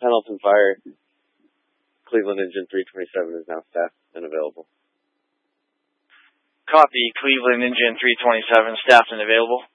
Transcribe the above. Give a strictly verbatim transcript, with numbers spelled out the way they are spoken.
Pendleton Fire, Cleveland Engine three twenty-seven is now staffed and available. Copy, Cleveland Engine three twenty-seven, staffed and available.